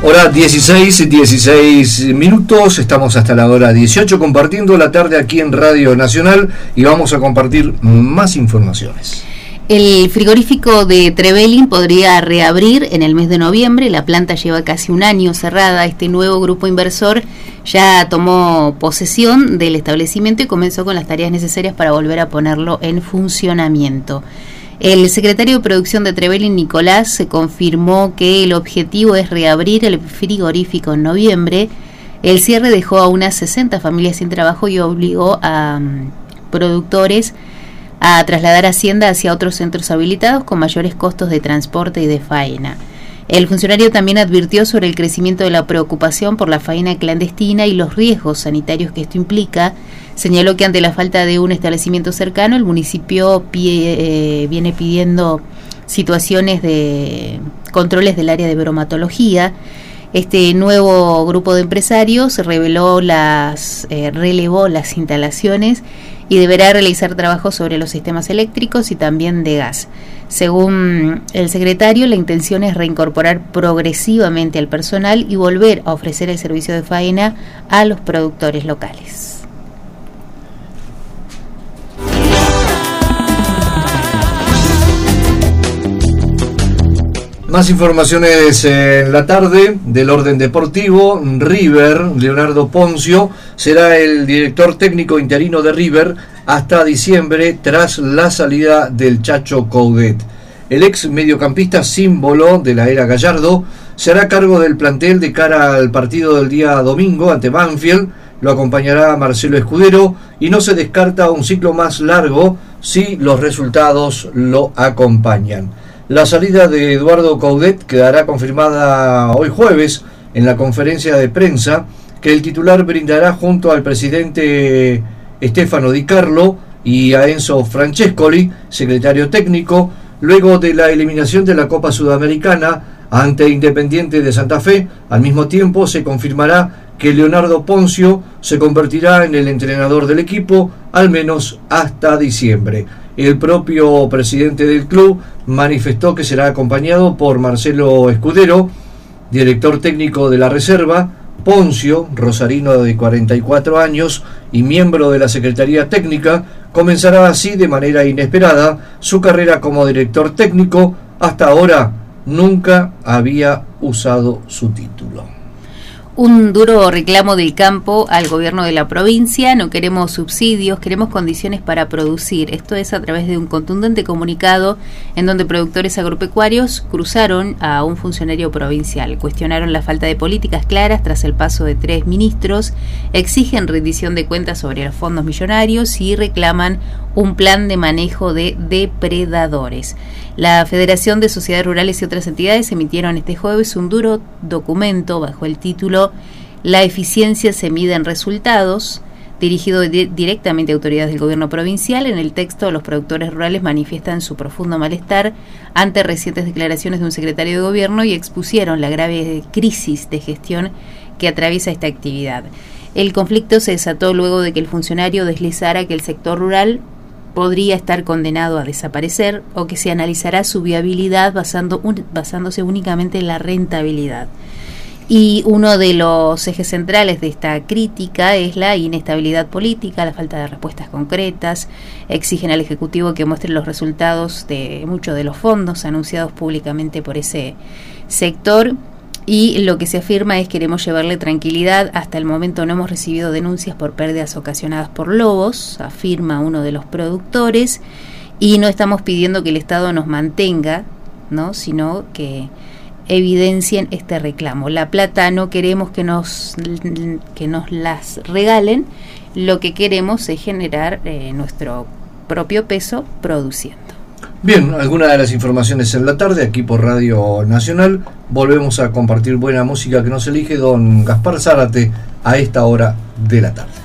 Hora 16 minutos, estamos hasta la hora 18 compartiendo la tarde aquí en Radio Nacional y vamos a compartir más informaciones. El frigorífico de Trevelin podría reabrir en el mes de noviembre. La planta lleva casi un año cerrada. Este nuevo grupo inversor ya tomó posesión del establecimiento y comenzó con las tareas necesarias para volver a ponerlo en funcionamiento. El secretario de Producción de Trevelin, Nicolás, se confirmó que el objetivo es reabrir el frigorífico en noviembre. El cierre dejó a unas 60 familias sin trabajo y obligó a productores a trasladar hacienda hacia otros centros habilitados con mayores costos de transporte y de faena. El funcionario también advirtió sobre el crecimiento de la preocupación por la faena clandestina y los riesgos sanitarios que esto implica. Señaló que ante la falta de un establecimiento cercano, el municipio viene pidiendo situaciones de controles del área de bromatología. Este nuevo grupo de empresarios relevó las instalaciones y deberá realizar trabajos sobre los sistemas eléctricos y también de gas. Según el secretario, la intención es reincorporar progresivamente al personal y volver a ofrecer el servicio de faena a los productores locales. Más informaciones en la tarde del orden deportivo. River, Leonardo Ponzio, será el director técnico interino de River hasta diciembre tras la salida del Chacho Coudet. El ex mediocampista símbolo de la era Gallardo se hará cargo del plantel de cara al partido del día domingo ante Banfield. Lo acompañará Marcelo Escudero y no se descarta un ciclo más largo si los resultados lo acompañan. La salida de Eduardo Coudet quedará confirmada hoy jueves en la conferencia de prensa que el titular brindará junto al presidente Stefano Di Carlo y a Enzo Francescoli, secretario técnico, luego de la eliminación de la Copa Sudamericana ante Independiente de Santa Fe. Al mismo tiempo se confirmará que Leonardo Ponzio se convertirá en el entrenador del equipo al menos hasta diciembre. El propio presidente del club manifestó que será acompañado por Marcelo Escudero, director técnico de la reserva. Ponzio, rosarino de 44 años y miembro de la Secretaría Técnica, comenzará así de manera inesperada su carrera como director técnico. Hasta ahora nunca había usado su título. Un duro reclamo del campo al gobierno de la provincia: no queremos subsidios, queremos condiciones para producir. Esto es a través de un contundente comunicado en donde productores agropecuarios cruzaron a un funcionario provincial, cuestionaron la falta de políticas claras tras el paso de 3 ministros, exigen rendición de cuentas sobre los fondos millonarios y reclaman un plan de manejo de depredadores. La Federación de Sociedades Rurales y otras entidades emitieron este jueves un duro documento bajo el título "La eficiencia se mide en resultados", dirigido directamente a autoridades del gobierno provincial. En el texto, los productores rurales manifiestan su profundo malestar ante recientes declaraciones de un secretario de gobierno y expusieron la grave crisis de gestión que atraviesa esta actividad. El conflicto se desató luego de que el funcionario deslizara que el sector rural podría estar condenado a desaparecer o que se analizará su viabilidad basándose únicamente en la rentabilidad. Y uno de los ejes centrales de esta crítica es la inestabilidad política, la falta de respuestas concretas. Exigen al Ejecutivo que muestre los resultados de muchos de los fondos anunciados públicamente por ese sector. Y lo que se afirma es: queremos llevarle tranquilidad. Hasta el momento no hemos recibido denuncias por pérdidas ocasionadas por lobos, afirma uno de los productores, y no estamos pidiendo que el Estado nos mantenga, ¿no?, sino que evidencien este reclamo. La plata no queremos que nos las regalen, lo que queremos es generar nuestro propio peso produciendo. Bien, algunas de las informaciones en la tarde aquí por Radio Nacional. Volvemos a compartir buena música que nos elige don Gaspar Zárate a esta hora de la tarde.